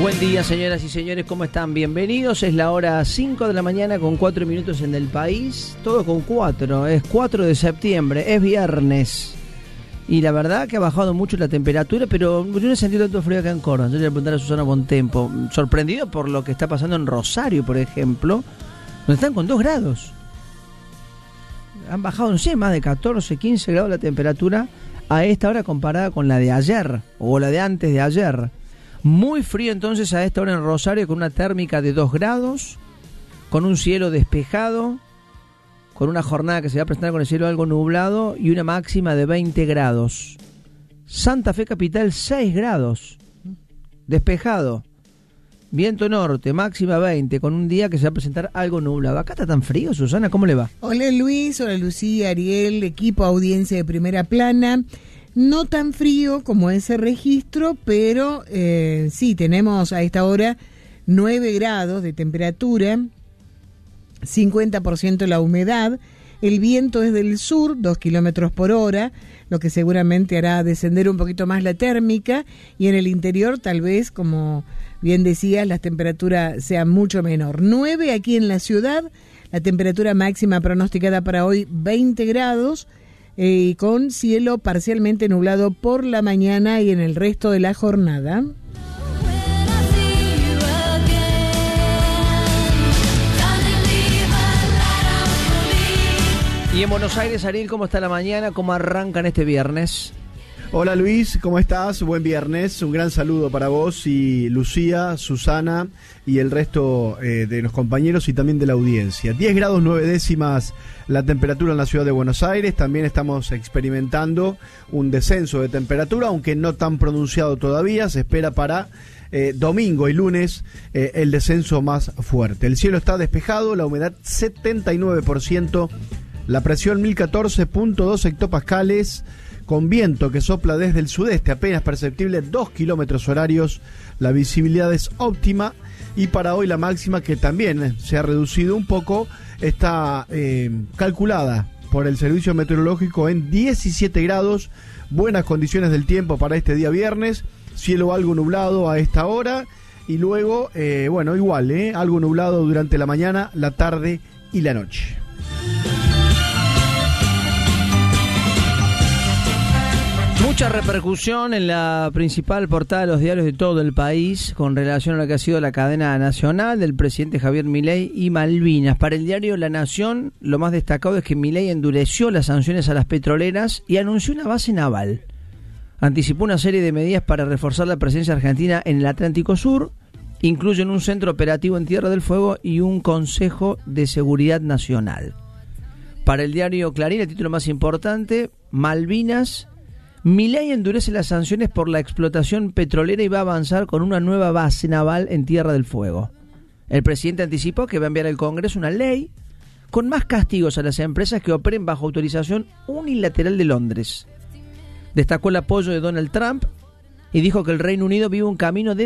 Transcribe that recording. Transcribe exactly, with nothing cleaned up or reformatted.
Buen día, señoras y señores, ¿cómo están? Bienvenidos. Es la hora cinco de la mañana con cuatro minutos en el país. Todo con cuatro. Es cuatro de septiembre, es viernes. Y la verdad que ha bajado mucho la temperatura, pero yo no he sentido tanto frío acá en Córdoba. Yo le voy a preguntar a Susana Bontempo. Sorprendido por lo que está pasando en Rosario, por ejemplo, donde están con dos grados. Han bajado, no sé, más de catorce, quince grados la temperatura a esta hora comparada con la de ayer o la de antes de ayer. Muy frío entonces a esta hora en Rosario, con una térmica de dos grados, con un cielo despejado, con una jornada que se va a presentar con el cielo algo nublado y una máxima de veinte grados. Santa Fe Capital, seis grados, despejado. Viento norte, máxima veinte, con un día que se va a presentar algo nublado. ¿Acá está tan frío, Susana? ¿Cómo le va? Hola Luis, hola Lucía, Ariel, equipo, audiencia de Primera Plana. No tan frío como ese registro, pero eh, sí, tenemos a esta hora nueve grados de temperatura, cincuenta por ciento la humedad, el viento es del sur, dos kilómetros por hora, lo que seguramente hará descender un poquito más la térmica, y en el interior tal vez, como bien decías, la temperatura sea mucho menor. nueve aquí en la ciudad, la temperatura máxima pronosticada para hoy veinte grados, Eh, y con cielo parcialmente nublado por la mañana y en el resto de la jornada. Y en Buenos Aires, Ariel, ¿cómo está la mañana? ¿Cómo arrancan este viernes? Hola Luis, ¿cómo estás? Buen viernes, un gran saludo para vos y Lucía, Susana y el resto eh, de los compañeros y también de la audiencia. diez grados nueve décimas la temperatura en la ciudad de Buenos Aires, también estamos experimentando un descenso de temperatura, aunque no tan pronunciado todavía, se espera para eh, domingo y lunes eh, el descenso más fuerte. El cielo está despejado, la humedad setenta y nueve por ciento, la presión mil catorce punto dos hectopascales, con viento que sopla desde el sudeste, apenas perceptible, dos kilómetros horarios, la visibilidad es óptima, y para hoy la máxima, que también se ha reducido un poco, está eh, calculada por el Servicio Meteorológico en diecisiete grados, buenas condiciones del tiempo para este día viernes, cielo algo nublado a esta hora, y luego, eh, bueno, igual, eh, algo nublado durante la mañana, la tarde y la noche. Mucha repercusión en la principal portada de los diarios de todo el país con relación a lo que ha sido la cadena nacional del presidente Javier Milei y Malvinas. Para el diario La Nación, lo más destacado es que Milei endureció las sanciones a las petroleras y anunció una base naval. Anticipó una serie de medidas para reforzar la presencia argentina en el Atlántico Sur, incluyen un centro operativo en Tierra del Fuego y un Consejo de Seguridad Nacional. Para el diario Clarín, el título más importante, Malvinas: Milei endurece las sanciones por la explotación petrolera y va a avanzar con una nueva base naval en Tierra del Fuego. El presidente anticipó que va a enviar al Congreso una ley con más castigos a las empresas que operen bajo autorización unilateral de Londres. Destacó el apoyo de Donald Trump y dijo que el Reino Unido vive un camino de